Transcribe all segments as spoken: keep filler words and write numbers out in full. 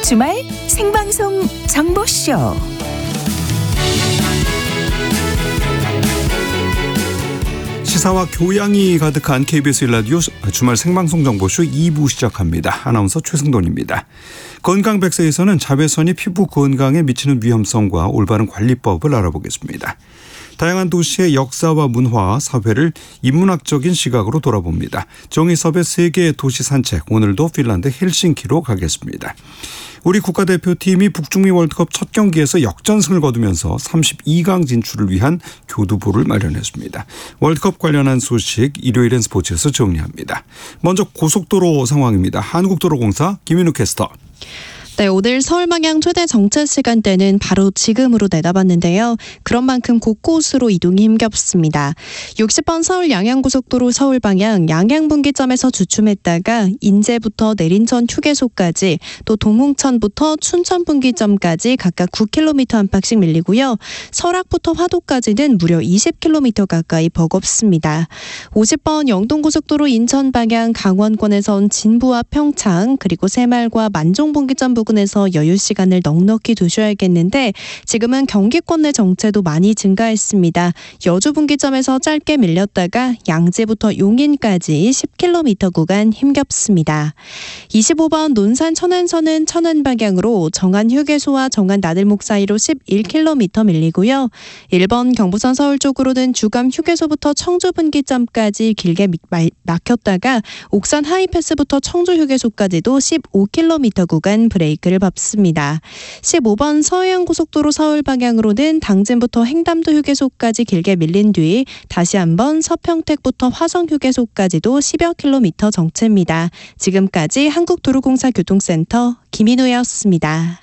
주말 생방송 정보쇼. 시사와 교양이 가득한 케이비에스 일 라디오 주말 생방송 정보쇼 이 부 시작합니다. 아나운서 최승돈입니다. 건강 백세에서는 자외선이 피부 건강에 미치는 위험성과 올바른 관리법을 알아보겠습니다. 다양한 도시의 역사와 문화, 사회를 인문학적인 시각으로 돌아봅니다. 정의섭의 세계 도시 산책, 오늘도 핀란드 헬싱키로 가겠습니다. 우리 국가대표팀이 북중미 월드컵 첫 경기에서 역전승을 거두면서 삼십이 강 진출을 위한 교두보를 마련했습니다. 월드컵 관련한 소식 일요일엔 스포츠에서 정리합니다. 먼저 고속도로 상황입니다. 한국도로공사 김인우 캐스터. 네, 오늘 서울 방향 최대 정체 시간대는 바로 지금으로 내다봤는데요. 그런 만큼 곳곳으로 이동이 힘겹습니다. 육십 번 서울 양양고속도로 서울 방향 양양분기점에서 주춤했다가 인제부터 내린천 휴게소까지, 또 동홍천부터 춘천분기점까지 각각 구 킬로미터 안팎씩 밀리고요. 설악부터 화도까지는 무려 이십 킬로미터 가까이 버겁습니다. 오십 번 영동고속도로 인천 방향 강원권에선 진부와 평창, 그리고 새말과 만종분기점 부근 부근에서 여유 시간을 넉넉히 두셔야겠는데 지금은 경기권 내 정체도 많이 증가했습니다. 여주 분기점에서 짧게 밀렸다가 양재부터 용인까지 십 킬로미터 구간 힘겹습니다. 이십오 번 논산 천안선은 천안 방향으로 정안 휴게소와 정안 나들목 사이로 십일 킬로미터 밀리고요. 일 번 경부선 서울 쪽으로는 주감 휴게소부터 청주 분기점까지 길게 막혔다가 옥산 하이패스부터 청주 휴게소까지도 십오 킬로미터 구간 브레이크 를 밟습니다. 십오 번 서해안고속도로 서울 방향으로는 당진부터 횡담도 휴게소까지 길게 밀린 뒤 다시 한번 서평택부터 화성휴게소까지도 십여 킬로미터 정체입니다. 지금까지 한국도로공사 교통센터 김인우였습니다.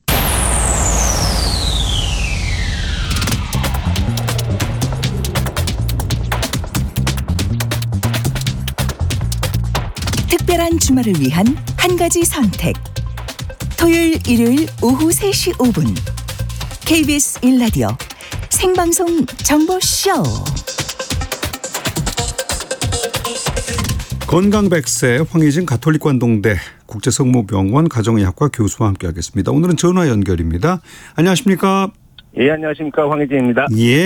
특별한 주말을 위한 한 가지 선택. 토요일, 일요일 오후 세 시 오 분 케이비에스 일 라디오 생방송 정보쇼. 건강백세 황희진 가톨릭관동대 국제성모병원 가정의학과 교수와 함께하겠습니다. 오늘은 전화 연결입니다. 안녕하십니까? 예, 안녕하십니까? 황희진입니다. 예.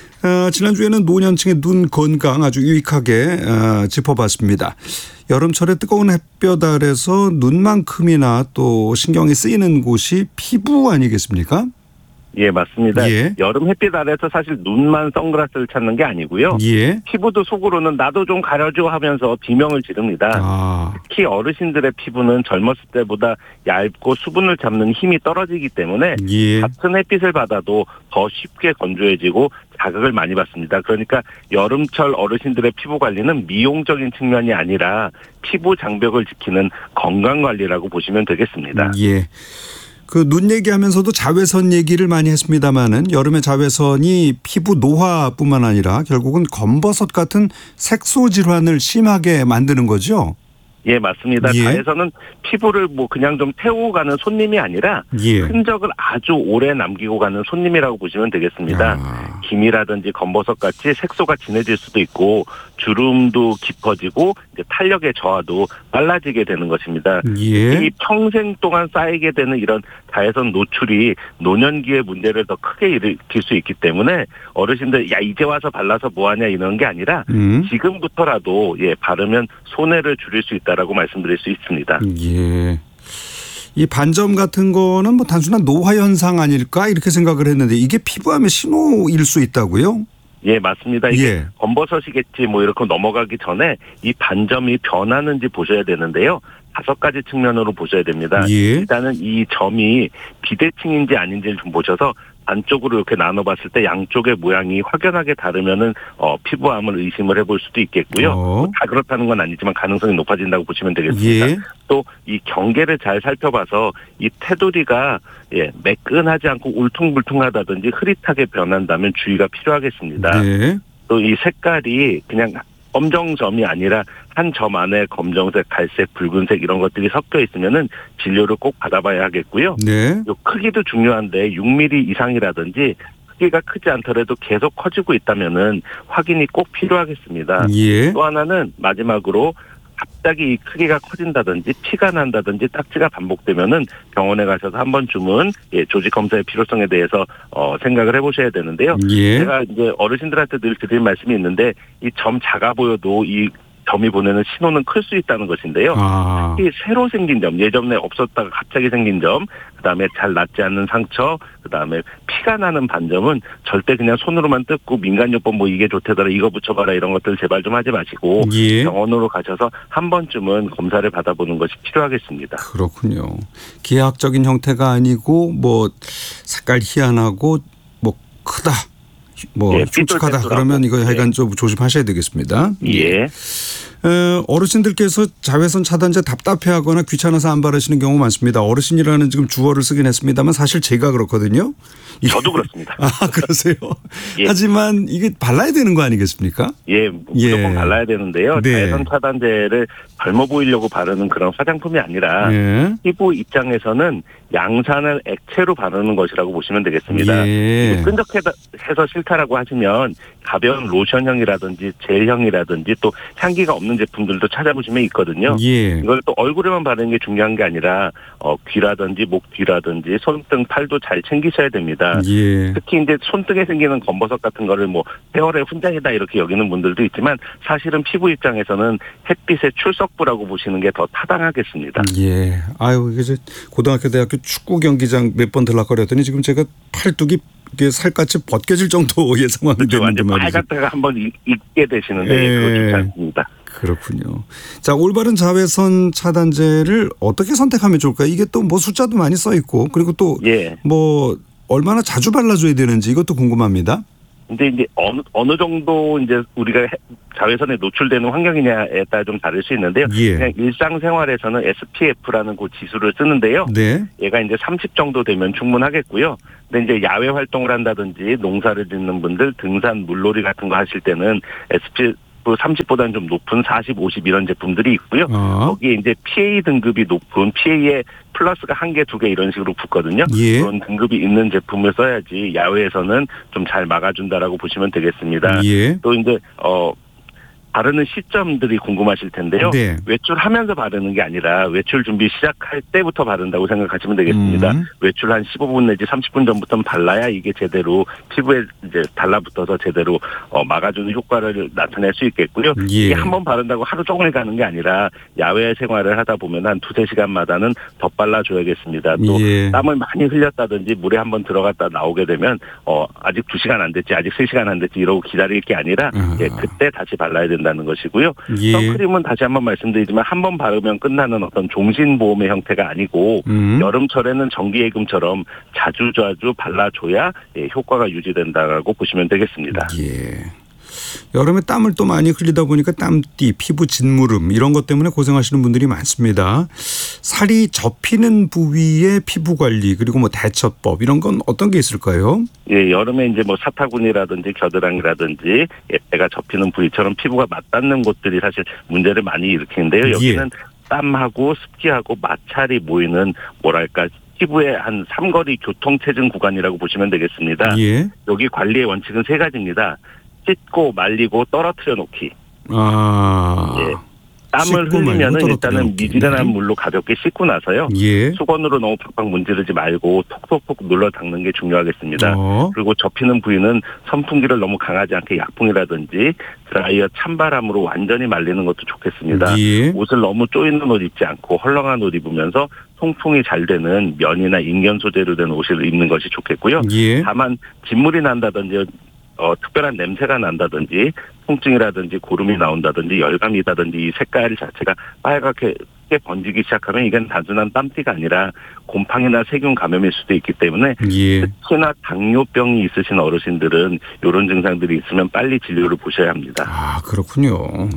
어, 지난주에는 노년층의 눈 건강 아주 유익하게 어, 짚어봤습니다. 여름철에 뜨거운 햇볕 아래서 눈만큼이나 또 신경이 쓰이는 곳이 피부 아니겠습니까? 예, 맞습니다. 예. 여름 햇빛 아래서 사실 눈만 선글라스를 찾는 게 아니고요. 예. 피부도 속으로는 나도 좀 가려줘 하면서 비명을 지릅니다. 아. 특히 어르신들의 피부는 젊었을 때보다 얇고 수분을 잡는 힘이 떨어지기 때문에 예. 같은 햇빛을 받아도 더 쉽게 건조해지고 자극을 많이 받습니다. 그러니까 여름철 어르신들의 피부 관리는 미용적인 측면이 아니라 피부 장벽을 지키는 건강관리라고 보시면 되겠습니다. 예. 그 눈 얘기하면서도 자외선 얘기를 많이 했습니다마는 여름의 자외선이 피부 노화뿐만 아니라 결국은 검버섯 같은 색소 질환을 심하게 만드는 거죠. 예, 맞습니다. 예. 자외선은 피부를 뭐 그냥 좀 태우고 가는 손님이 아니라 예. 흔적을 아주 오래 남기고 가는 손님이라고 보시면 되겠습니다. 아. 김이라든지 검버섯 같이 색소가 진해질 수도 있고 주름도 깊어지고 이제 탄력의 저하도 빨라지게 되는 것입니다. 예. 이 평생 동안 쌓이게 되는 이런 자외선 노출이 노년기의 문제를 더 크게 일으킬 수 있기 때문에 어르신들 야 이제 와서 발라서 뭐하냐 이런 게 아니라 음. 지금부터라도 예 바르면 손해를 줄일 수 있다라고 말씀드릴 수 있습니다. 예. 이 반점 같은 거는 뭐 단순한 노화 현상 아닐까 이렇게 생각을 했는데 이게 피부암의 신호일 수 있다고요? 예, 맞습니다. 이게 예. 검버섯이겠지 뭐 이렇게 넘어가기 전에 이 반점이 변하는지 보셔야 되는데요. 다섯 가지 측면으로 보셔야 됩니다. 예. 일단은 이 점이 비대칭인지 아닌지를 좀 보셔서 안쪽으로 이렇게 나눠봤을 때 양쪽의 모양이 확연하게 다르면은 어, 피부암을 의심을 해볼 수도 있겠고요. 어. 다 그렇다는 건 아니지만 가능성이 높아진다고 보시면 되겠습니다. 예. 또 이 경계를 잘 살펴봐서 이 테두리가 예, 매끈하지 않고 울퉁불퉁하다든지 흐릿하게 변한다면 주의가 필요하겠습니다. 네. 또 이 색깔이 그냥 검정점이 아니라 한 점 안에 검정색, 갈색, 붉은색 이런 것들이 섞여 있으면은 진료를 꼭 받아봐야 하겠고요. 네. 요 크기도 중요한데 육 밀리미터 이상이라든지 크기가 크지 않더라도 계속 커지고 있다면은 확인이 꼭 필요하겠습니다. 예. 또 하나는 마지막으로 갑자기 크기가 커진다든지 피가 난다든지 딱지가 반복되면은 병원에 가셔서 한 번쯤은 예, 조직 검사의 필요성에 대해서 어, 생각을 해보셔야 되는데요. 예. 제가 이제 어르신들한테 늘 드릴 말씀이 있는데 이 점 작아 보여도 이 점이 보내는 신호는 클 수 있다는 것인데요. 아. 특히 새로 생긴 점, 예전에 없었다가 갑자기 생긴 점, 그다음에 잘 낫지 않는 상처, 그다음에 피가 나는 반점은 절대 그냥 손으로만 뜯고 민간요법 뭐 이게 좋대더라 이거 붙여봐라 이런 것들 제발 좀 하지 마시고 예. 병원으로 가셔서 한 번쯤은 검사를 받아보는 것이 필요하겠습니다. 그렇군요. 기하학적인 형태가 아니고 뭐 색깔 희한하고 뭐 크다. 뭐 예, 흉측하다 삐뚤빼뚤하고. 그러면 이거 하여간 예. 좀 조심하셔야 되겠습니다. 예. 어, 어르신들께서 자외선 차단제 답답해하거나 귀찮아서 안 바르시는 경우 많습니다. 어르신이라는 지금 주어를 쓰긴 했습니다만 사실 제가 그렇거든요. 저도 그렇습니다. 아 그러세요? 예. 하지만 이게 발라야 되는 거 아니겠습니까? 예, 무조건 예. 발라야 되는데요. 네. 자외선 차단제를 젊어 보이려고 바르는 그런 화장품이 아니라 예. 피부 입장에서는 양산을 액체로 바르는 것이라고 보시면 되겠습니다. 예. 끈적해서 싫다라고 하시면 가벼운 로션형이라든지 젤형이라든지 또 향기가 없는 제품들도 찾아보시면 있거든요. 예. 이걸 또 얼굴에만 바르는 게 중요한 게 아니라 어, 귀라든지 목 뒤라든지 손등 팔도 잘 챙기셔야 됩니다. 예. 특히 이제 손등에 생기는 검버섯 같은 거를 뭐 세월의 훈장이다 이렇게 여기는 분들도 있지만 사실은 피부 입장에서는 햇빛의 출석부라고 보시는 게 더 타당하겠습니다. 예. 아유 이게 이제 고등학교 대학교 축구 경기장 몇 번 들락거렸더니 지금 제가 팔뚝이 이게 살갗이 벗겨질 정도의 상황이 그렇죠. 됐는데 완전 말이죠. 빨갛다가 한번 익게 되시는데 예. 그거 좋지 않습니다. 그렇군요. 자, 올바른 자외선 차단제를 어떻게 선택하면 좋을까요? 이게 또 뭐 숫자도 많이 써 있고 그리고 또 예. 뭐 얼마나 자주 발라줘야 되는지 이것도 궁금합니다. 근데 이제 어느 어느 정도 이제 우리가 해- 자외선에 노출되는 환경이냐에 따라 좀 다를 수 있는데요. 예. 그냥 일상생활에서는 에스피에프라는 그 지수를 쓰는데요. 네. 얘가 이제 삼십 정도 되면 충분하겠고요. 근데 이제 야외 활동을 한다든지 농사를 짓는 분들, 등산, 물놀이 같은 거 하실 때는 에스피에프 삼십보다는 좀 높은 사십, 오십 이런 제품들이 있고요. 어. 거기에 이제 피에이 등급이 높은 피에이에 플러스가 한 개, 두 개 이런 식으로 붙거든요. 예. 그런 등급이 있는 제품을 써야지 야외에서는 좀 잘 막아준다라고 보시면 되겠습니다. 예. 또 이제 어 바르는 시점들이 궁금하실 텐데요. 네. 외출하면서 바르는 게 아니라 외출 준비 시작할 때부터 바른다고 생각하시면 되겠습니다. 음. 외출 한 십오 분 내지 삼십 분 전부터는 발라야 이게 제대로 피부에 이제 달라붙어서 제대로 어, 막아주는 효과를 나타낼 수 있겠고요. 예. 이게 한 번 바른다고 하루 종일 가는 게 아니라 야외 생활을 하다 보면 한 두세 시간마다는 더 발라줘야겠습니다. 또 예. 땀을 많이 흘렸다든지 물에 한번 들어갔다 나오게 되면 어, 아직 두 시간 안 됐지 아직 세 시간 안 됐지 이러고 기다릴 게 아니라 아. 예, 그때 다시 발라야 된다는 것이고요. 예. 선크림은 다시 한번 말씀드리지만 한 번 바르면 끝나는 어떤 종신보험의 형태가 아니고 음. 여름철에는 전기예금처럼 자주 자주 발라줘야 예, 효과가 유지된다고 보시면 되겠습니다. 예. 여름에 땀을 또 많이 흘리다 보니까 땀띠, 피부 진무름 이런 것 때문에 고생하시는 분들이 많습니다. 살이 접히는 부위의 피부 관리 그리고 뭐 대처법 이런 건 어떤 게 있을까요? 예, 여름에 이제 뭐 사타구니라든지 겨드랑이라든지 예, 배가 접히는 부위처럼 피부가 맞닿는 곳들이 사실 문제를 많이 일으키는데요. 여기는 예. 땀하고 습기하고 마찰이 모이는 뭐랄까 피부의 한 삼거리 교통체증 구간이라고 보시면 되겠습니다. 예. 여기 관리의 원칙은 세 가지입니다. 씻고 말리고 떨어뜨려 놓기. 아. 예. 땀을 씻고 말리고 흘리면은 떨어뜨려 일단은 놓기. 미지근한 물로 가볍게 씻고 나서요. 예. 수건으로 너무 팍팍 문지르지 말고 톡톡톡 눌러 닦는 게 중요하겠습니다. 어. 그리고 접히는 부위는 선풍기를 너무 강하지 않게 약풍이라든지 드라이어 찬바람으로 완전히 말리는 것도 좋겠습니다. 예. 옷을 너무 쪼이는 옷 입지 않고 헐렁한 옷 입으면서 통풍이 잘 되는 면이나 인견 소재로 된 옷을 입는 것이 좋겠고요. 예. 다만 진물이 난다든지 어, 특별한 냄새가 난다든지 통증이라든지 고름이 나온다든지 열감이다든지 이 색깔 자체가 빨갛게 번지기 시작하면 이건 단순한 땀띠가 아니라 곰팡이나 세균 감염일 수도 있기 때문에 예. 특히나 당뇨병이 있으신 어르신들은 이런 증상들이 있으면 빨리 진료를 보셔야 합니다. 아, 그렇군요.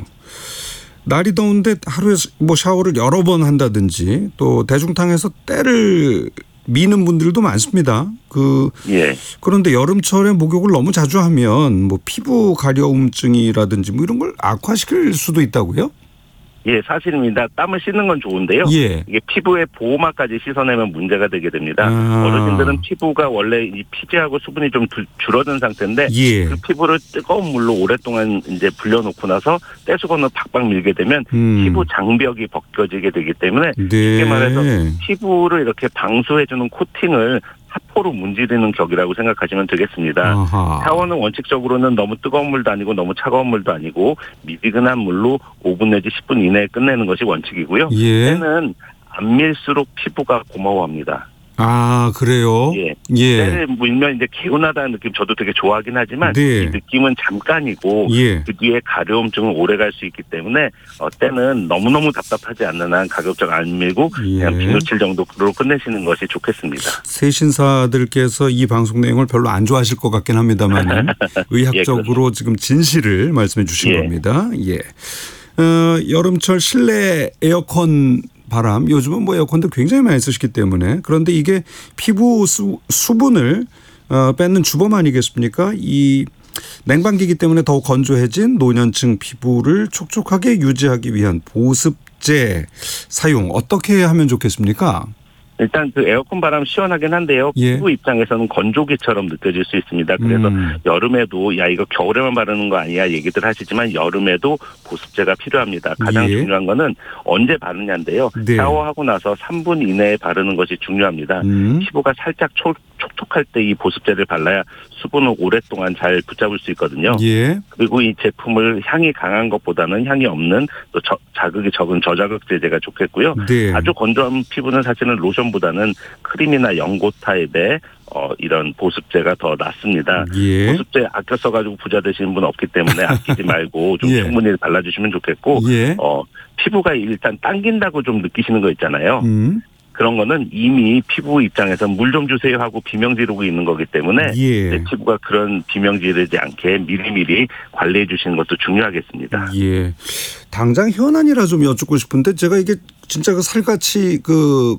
날이 더운데 하루에 뭐 샤워를 여러 번 한다든지 또 대중탕에서 때를 미는 분들도 많습니다. 그 예. 그런데 여름철에 목욕을 너무 자주 하면 뭐 피부 가려움증이라든지 뭐 이런 걸 악화시킬 수도 있다고요? 예, 사실입니다. 땀을 씻는 건 좋은데요. 예. 이게 피부의 보호막까지 씻어내면 문제가 되게 됩니다. 아. 어르신들은 피부가 원래 이 피지하고 수분이 좀 두, 줄어든 상태인데 예. 그 피부를 뜨거운 물로 오랫동안 이제 불려놓고 나서 떼수건으로 박박 밀게 되면 음. 피부 장벽이 벗겨지게 되기 때문에 네. 쉽게 말해서 피부를 이렇게 방수해주는 코팅을 사포로 문지르는 격이라고 생각하시면 되겠습니다. 아하. 샤워는 원칙적으로는 너무 뜨거운 물도 아니고 너무 차가운 물도 아니고 미지근한 물로 오 분 내지 십 분 이내에 끝내는 것이 원칙이고요. 예. 때는 안 밀수록 피부가 고마워합니다. 아, 그래요? 예. 예. 때를 물면 이제 개운하다는 느낌 저도 되게 좋아하긴 하지만 네. 이 느낌은 잠깐이고 예. 그 뒤에 가려움증은 오래 갈 수 있기 때문에 어, 때는 너무너무 답답하지 않는 한 가급적 안 밀고 그냥 예. 비누칠 정도로 끝내시는 것이 좋겠습니다. 세신사들께서 이 방송 내용을 별로 안 좋아하실 것 같긴 합니다만 의학적으로 예, 지금 진실을 말씀해 주신 예. 겁니다. 예. 어, 여름철 실내 에어컨 바람, 요즘은 뭐 에어컨도 굉장히 많이 쓰시기 때문에 그런데 이게 피부 수, 수분을 어, 뺏는 주범 아니겠습니까? 이 냉방기기 때문에 더욱 건조해진 노년층 피부를 촉촉하게 유지하기 위한 보습제 사용 어떻게 하면 좋겠습니까? 일단 그 에어컨 바람 시원하긴 한데요. 예. 피부 입장에서는 건조기처럼 느껴질 수 있습니다. 그래서 음. 여름에도 야 이거 겨울에만 바르는 거 아니야 얘기들 하시지만 여름에도 보습제가 필요합니다. 가장 예. 중요한 거는 언제 바르냐인데요. 네. 샤워하고 나서 삼 분 이내에 바르는 것이 중요합니다. 음. 피부가 살짝 촉, 촉촉할 때 이 보습제를 발라야 수분을 오랫동안 잘 붙잡을 수 있거든요. 예. 그리고 이 제품을 향이 강한 것보다는 향이 없는 또 저, 자극이 적은 저자극 제제가 좋겠고요. 네. 아주 건조한 피부는 사실은 로션보다는 크림이나 연고 타입의 어, 이런 보습제가 더 낫습니다. 예. 보습제 아껴 써가지고 부자 되시는 분 없기 때문에 아끼지 말고 좀 예. 충분히 발라주시면 좋겠고 예. 어, 피부가 일단 당긴다고 좀 느끼시는 거 있잖아요. 음. 그런 거는 이미 피부 입장에서 물 좀 주세요 하고 비명 지르고 있는 거기 때문에 예. 내 피부가 그런 비명 지르지 않게 미리미리 관리해 주시는 것도 중요하겠습니다. 예. 당장 현안이라 좀 여쭙고 싶은데 제가 이게 진짜 그 살같이 그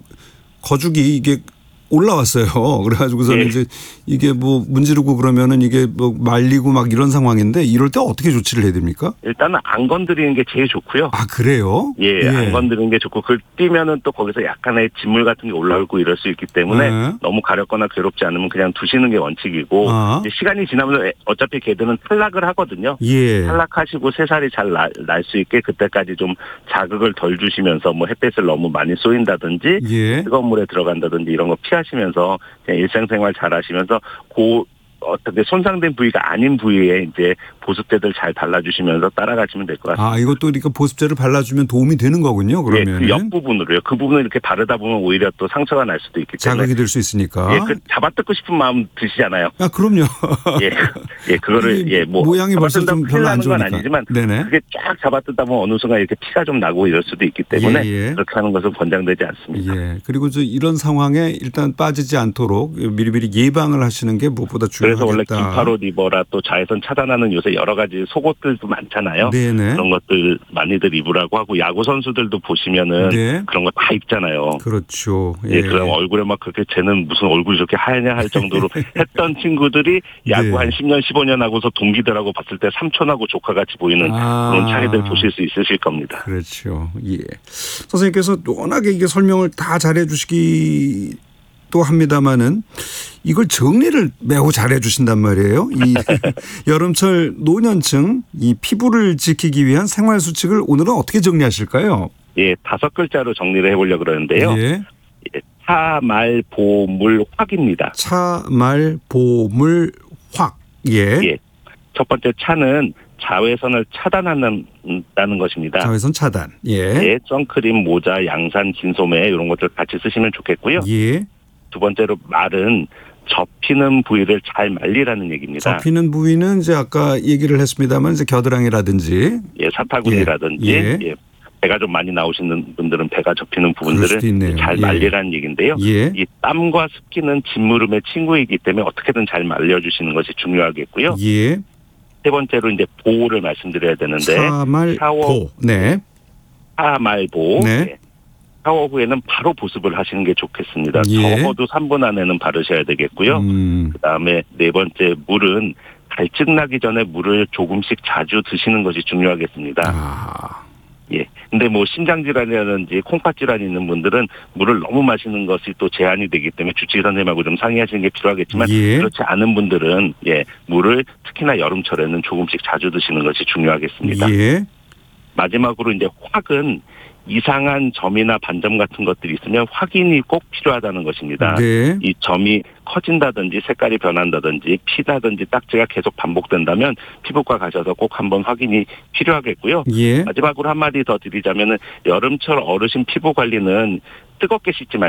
거죽이 이게 올라왔어요. 그래가지고서는 예. 이제 이게 뭐 문지르고 그러면은 이게 뭐 말리고 막 이런 상황인데 이럴 때 어떻게 조치를 해야 됩니까? 일단은 안 건드리는 게 제일 좋고요. 아, 그래요? 예, 안 건드리는 게 좋고 그 뛰면은 또 거기서 약간의 진물 같은 게 올라오고 이럴 수 있기 때문에 네. 너무 가렵거나 괴롭지 않으면 그냥 두시는 게 원칙이고 아. 이제 시간이 지나면 어차피 개들은 탈락을 하거든요. 예. 탈락하시고 새살이 잘 날 수 있게 그때까지 좀 자극을 덜 주시면서 뭐 햇빛을 너무 많이 쏘인다든지 예. 뜨거운 물에 들어간다든지 이런 거 피하시면서 그냥 일상생활 잘 하시면서 고 어떻게 손상된 부위가 아닌 부위에 이제 보습제들 잘 발라주시면서 따라가시면 될 것 같습니다. 아, 이것도 그러니까 보습제를 발라주면 도움이 되는 거군요. 예, 그러면 그 옆부분으로요. 그 부분을 이렇게 바르다 보면 오히려 또 상처가 날 수도 있기 때문에. 자극이 될 수 있으니까. 예, 그 잡아뜯고 싶은 마음 드시잖아요. 아, 그럼요. 예, 예, 그거를 예, 뭐 모양이 벌써 좀 별로 안 건 좋으니까. 아니지만 네네. 그게 쫙 잡아뜯다 보면 어느 순간 이렇게 피가 좀 나고 이럴 수도 있기 때문에 예, 예. 그렇게 하는 것은 권장되지 않습니다. 예. 그리고 저 이런 상황에 일단 빠지지 않도록 미리미리 예방을 하시는 게 무엇보다 중요하겠다. 그래서 원래 긴팔옷 입어라 또 자외선 차단하는 요새 여러 가지 속옷들도 많잖아요. 네네. 그런 것들 많이들 입으라고 하고 야구 선수들도 보시면은 네. 그런 거 다 입잖아요. 그렇죠. 예, 그럼 얼굴에 막 그렇게 쟤는 무슨 얼굴이 저렇게 하얘냐 할 정도로 했던 친구들이 야구 네. 한 십 년, 십오 년 하고서 동기들하고 봤을 때 삼촌하고 조카같이 보이는 아. 그런 차이들 보실 수 있으실 겁니다. 그렇죠. 예. 선생님께서 워낙에 이게 설명을 다 잘해 주시기 또 합니다마는 이걸 정리를 매우 잘해 주신단 말이에요. 이 여름철 노년층 이 피부를 지키기 위한 생활 수칙을 오늘은 어떻게 정리하실까요? 예, 다섯 글자로 정리를 해보려고 그러는데요. 예. 예, 차, 말, 보, 물, 확입니다. 차, 말, 보, 물, 확. 예. 예. 첫 번째 차는 자외선을 차단한다는 것입니다. 자외선 차단. 예. 예, 선크림, 모자, 양산, 진소매 이런 것들 같이 쓰시면 좋겠고요. 예. 두 번째로 말은 접히는 부위를 잘 말리라는 얘기입니다. 접히는 부위는 이제 아까 얘기를 했습니다만 이제 겨드랑이라든지 예, 사타구니라든지 예. 예. 배가 좀 많이 나오시는 분들은 배가 접히는 그럴 수도 부분들을 있네요. 잘 예. 말리라는 얘기인데요. 예. 이 땀과 습기는 진물음의 친구이기 때문에 어떻게든 잘 말려주시는 것이 중요하겠고요. 예. 세 번째로 이제 보호를 말씀드려야 되는데 차말 샤워, 보. 네. 차말보. 네. 예. 샤워 후에는 바로 보습을 하시는 게 좋겠습니다. 예. 적어도 삼 분 안에는 바르셔야 되겠고요. 음. 그다음에 네 번째 물은 갈증 나기 전에 물을 조금씩 자주 드시는 것이 중요하겠습니다. 아. 예. 근데 뭐 심장질환이라든지 콩팥질환이 있는 분들은 물을 너무 마시는 것이 또 제한이 되기 때문에 주치의 선생님하고 좀 상의하시는 게 필요하겠지만 예. 그렇지 않은 분들은 예 물을 특히나 여름철에는 조금씩 자주 드시는 것이 중요하겠습니다. 예. 마지막으로 이제 확은 이상한 점이나 반점 같은 것들이 있으면 확인이 꼭 필요하다는 것입니다. 네. 이 점이 커진다든지 색깔이 변한다든지 피다든지 딱지가 계속 반복된다면 피부과 가셔서 꼭 한번 확인이 필요하겠고요. 예. 마지막으로 한마디 더 드리자면은 여름철 어르신 피부 관리는 뜨겁게 씻지 말고